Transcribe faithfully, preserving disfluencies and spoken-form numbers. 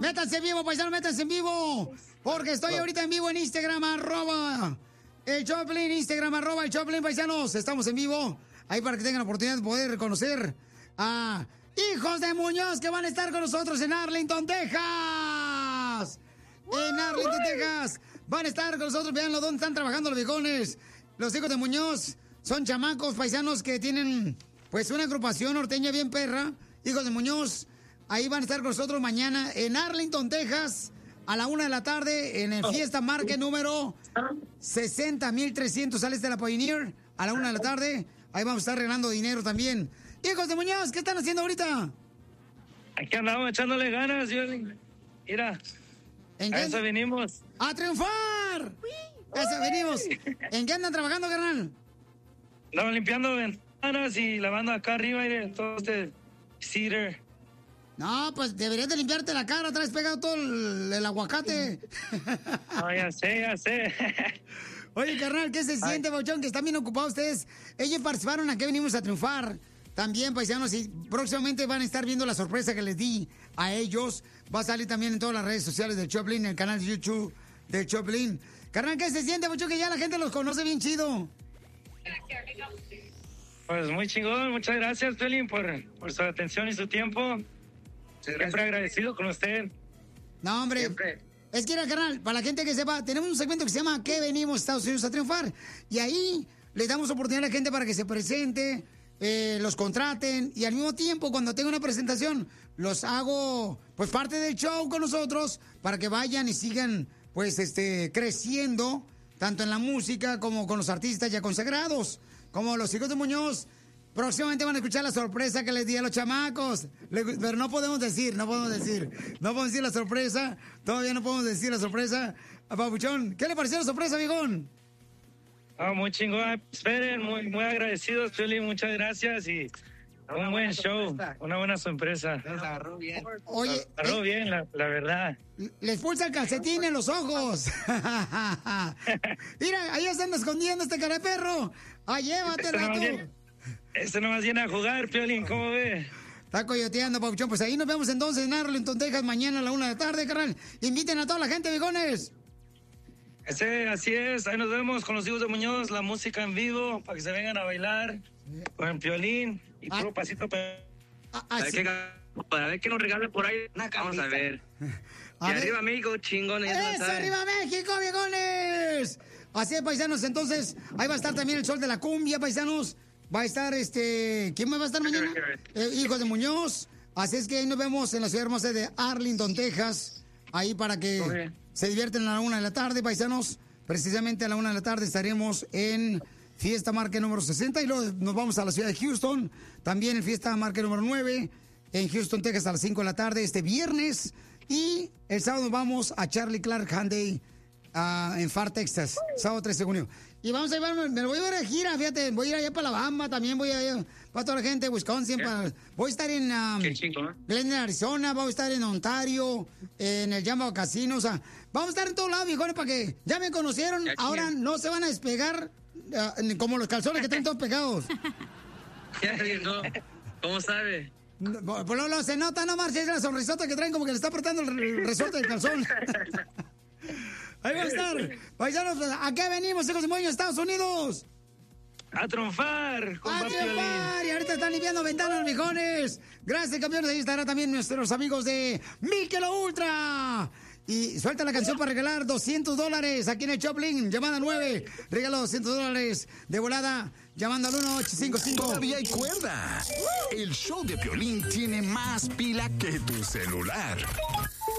Métanse en vivo, paisanos, métanse en vivo. Porque estoy ahorita en vivo en Instagram, arroba el Choplin, Instagram, arroba el Choplin, paisanos. Estamos en vivo. Ahí para que tengan la oportunidad de poder reconocer a hijos de Muñoz que van a estar con nosotros en Arlington, Texas. En Arlington, Texas. Van a estar con nosotros. Veanlo dónde están trabajando los viejones. Los hijos de Muñoz son chamacos paisanos que tienen pues una agrupación norteña bien perra. Hijos de Muñoz. Ahí van a estar con nosotros mañana en Arlington, Texas, a la una de la tarde, en el Fiesta Market número sesenta mil trescientos al este de la Pioneer, a la una de la tarde. Ahí vamos a estar regalando dinero también. Hijos de Muñoz, ¿qué están haciendo ahorita? Aquí andamos echándole ganas, yo. Mira, ¿En a eso venimos. ¡A triunfar! A eso venimos. ¿En qué andan trabajando, carnal? Andamos limpiando ventanas y lavando acá arriba y todo este cedar. No, pues deberías de limpiarte la cara, traes pegado todo el, el aguacate. No, ya sé, ya sé. Oye, carnal, ¿qué se siente, Bauchón? Que están bien ocupados ustedes. Ellos participaron a que venimos a triunfar. También, paisanos, y próximamente van a estar viendo la sorpresa que les di a ellos. Va a salir también en todas las redes sociales del Choplin, en el canal de YouTube del Choplin. Carnal, ¿qué se siente, Bauchón? Que ya la gente los conoce bien chido. Pues muy chingón, muchas gracias, Pelín, por, por su atención y su tiempo. Siempre agradecido con usted. No, hombre. Siempre. Es que era, carnal, para la gente que sepa, tenemos un segmento que se llama ¿Qué venimos Estados Unidos a triunfar? Y ahí le damos oportunidad a la gente para que se presente, eh, los contraten y al mismo tiempo cuando tenga una presentación los hago pues parte del show con nosotros para que vayan y sigan pues este creciendo tanto en la música como con los artistas ya consagrados, como los hijos de Muñoz. Próximamente van a escuchar la sorpresa que les di a los chamacos. Le, pero no podemos decir, no podemos decir. No podemos decir la sorpresa. Todavía no podemos decir la sorpresa. A Papuchón, ¿qué le pareció la sorpresa, viejón? Ah, muy chingón. Esperen, muy, muy agradecidos, Feli. Muchas gracias y un buen show. Una buena sorpresa. Nos agarró bien. Oye. Nos agarró eh, bien, la, la verdad. Le expulsa el calcetín en los ojos. Mira, ahí se anda escondiendo este cara de perro. Ah, llévatela tú. Este nomás viene a jugar, Piolín, ¿cómo ve? Está coyoteando, Papuchón. Pues ahí nos vemos entonces en Arlington, Texas, mañana a la una de la tarde, carnal. Inviten a toda la gente, viejones. Ese, así es, ahí nos vemos con los hijos de Muñoz, la música en vivo, para que se vengan a bailar con el Piolín y puro ah, pasito para, ah, ah, ver sí. que, para ver qué nos regala por ahí. Una Vamos a ver. A y ver. Arriba México, chingones. ¡Es arriba México, viejones! Así es, paisanos, entonces, ahí va a estar también el sol de la cumbia, paisanos. Va a estar, este... ¿Quién más va a estar mañana? Eh, Hijos de Muñoz. Así es que ahí nos vemos en la ciudad hermosa de Arlington, Texas. Ahí para que okay. se divierten a la una de la tarde, paisanos. Precisamente a la una de la tarde estaremos en Fiesta Market número sesenta. Y luego nos vamos a la ciudad de Houston. También en Fiesta Market número nueve. En Houston, Texas a las cinco de la tarde este viernes. Y el sábado nos vamos a Charlie Clark Hyundai uh, en Far, Texas. Sábado trece de junio. Y vamos a llevar, me lo voy a ver de gira, fíjate, voy a ir allá para Alabama, también voy a ir para toda la gente de Wisconsin, para, voy a estar en um, Glendale, Arizona, voy a estar en Ontario, en el Jambo Casino, o sea, vamos a estar en todos lados, viejones, para que ya me conocieron, ahora no se van a despegar uh, como los calzones que están todos pegados. ¿Cómo sabe? Pues lo, lo se nota, no marches, la sonrisota que traen como que le está apretando el, el resorte del calzón. Ahí va a estar. Paisanos, ¿a qué venimos, hijos de Muñoz, Estados Unidos? A triunfar. A triunfar. Y ahorita están limpiando ventanas, mijones. Gracias, campeones. Ahí estará también nuestros amigos de Michelob Ultra. Y suelta la canción para regalar doscientos dólares aquí en el Choplin. Llamada nueve. Regalo doscientos dólares de volada. Llamando al uno ocho cinco cinco. Todavía hay cuerda. El show de Piolín tiene más pila que tu celular.